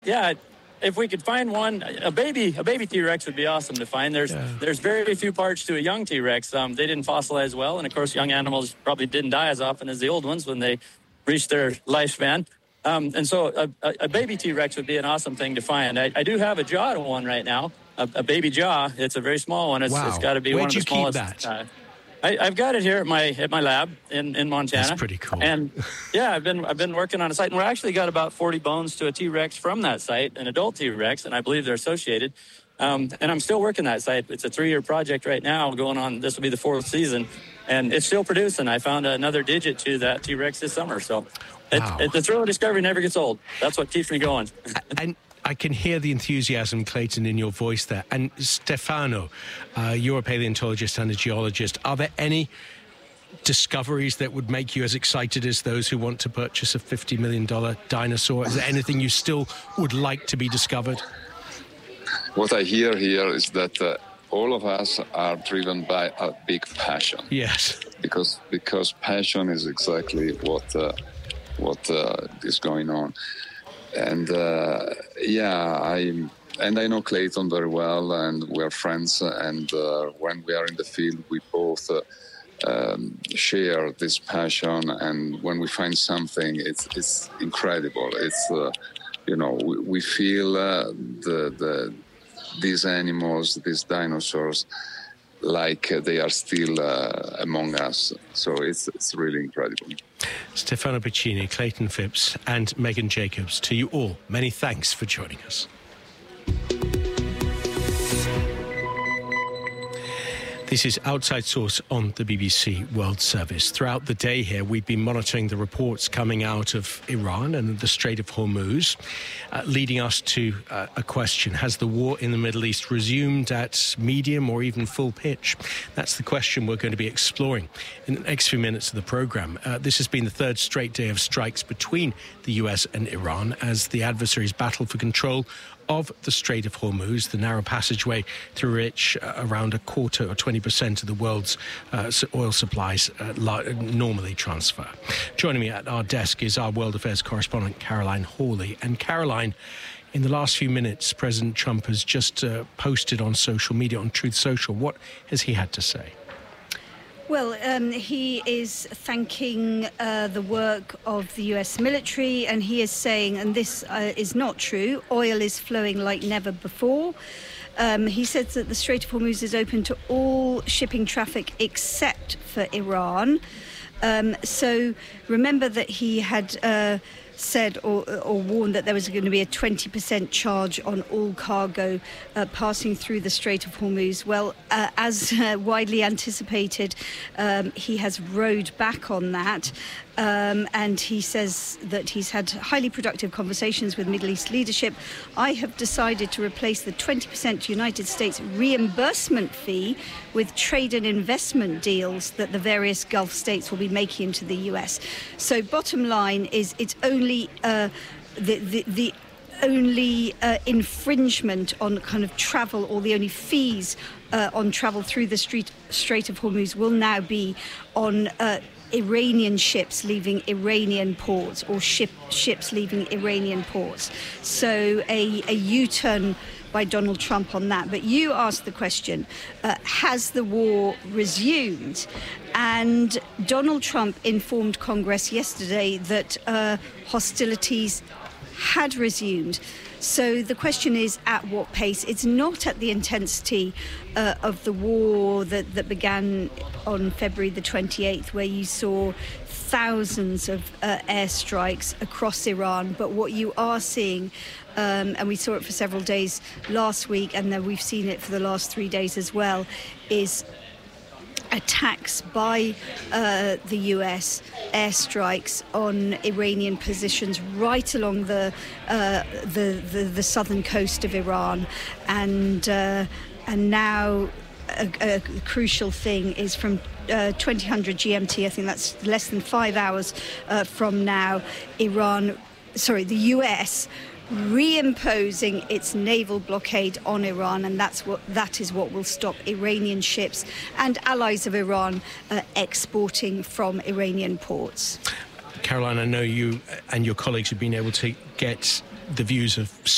Yeah, if we could find one, a baby T-Rex would be awesome to find. There's very few parts to a young T-Rex. They didn't fossilize well, and of course, young animals probably didn't die as often as the old ones when they reached their lifespan. And so a baby T-Rex would be an awesome thing to find. I do have a jaw one right now, a baby jaw. It's a very small one. It's got to be one of the smallest. Where'd you keep that? I've got it here at my lab in Montana. That's pretty cool. And yeah, I've been working on a site, and we actually got about 40 bones to a T-Rex from that site, an adult T-Rex, and I believe they're associated. And I'm still working that site. It's a 3-year project right now, going on. This will be the 4th season, and it's still producing. I found another digit to that T-Rex this summer. So the thrill of discovery never gets old. That's what keeps me going. And I can hear the enthusiasm, Clayton, in your voice there. And Stefano, you're a paleontologist and a geologist. Are there any discoveries that would make you as excited as those who want to purchase a $50 million dinosaur? Is there anything you still would like to be discovered? What I hear here is that all of us are driven by a big passion. Yes. Because passion is exactly what is going on. And I know Clayton very well, and we're friends. And when we are in the field, we both share this passion. And when we find something, it's incredible. It's we feel these animals, these dinosaurs, like they are still among us. So it's really incredible. Stefano Piccini, Clayton Phipps and Megan Jacobs, to you all, many thanks for joining us. This is Outside Source on the BBC World Service. Throughout the day here, we've been monitoring the reports coming out of Iran and the Strait of Hormuz, leading us to a question. Has the war in the Middle East resumed at medium or even full pitch? That's the question we're going to be exploring in the next few minutes of the programme. This has been the 3rd straight day of strikes between the US and Iran as the adversaries battle for control of the Strait of Hormuz, the narrow passageway through which around a quarter or 20% of the world's oil supplies normally transfer. Joining me at our desk is our World Affairs correspondent, Caroline Hawley. And Caroline, in the last few minutes, President Trump has just posted on social media, on Truth Social. What has he had to say? Well, he is thanking the work of the US military, and he is saying, and this is not true, oil is flowing like never before. He says that the Strait of Hormuz is open to all shipping traffic except for Iran. So remember that he had said or warned that there was going to be a 20% charge on all cargo passing through the Strait of Hormuz. Well, as widely anticipated, he has rowed back on that. And he says that he's had highly productive conversations with Middle East leadership. I have decided to replace the 20% United States reimbursement fee with trade and investment deals that the various Gulf states will be making into the US. So bottom line is it's only the only infringement on kind of travel, or the only fees on travel through the Strait of Hormuz will now be on Iranian ships leaving Iranian ports, or ships leaving Iranian ports. So a U-turn by Donald Trump on that. But you asked the question, has the war resumed? And Donald Trump informed Congress yesterday that hostilities had resumed. So the question is, at what pace? It's not at the intensity of the war that began on February the 28th, where you saw thousands of airstrikes across Iran. But what you are seeing, and we saw it for several days last week, and then we've seen it for the last 3 days as well, is attacks by the US, airstrikes on Iranian positions right along the southern coast of Iran, and now a crucial thing is from 2000 GMT. I think that's less than 5 hours from now. The US reimposing its naval blockade on Iran, and that is what will stop Iranian ships and allies of Iran exporting from Iranian ports. Caroline, I know you and your colleagues have been able to get the views of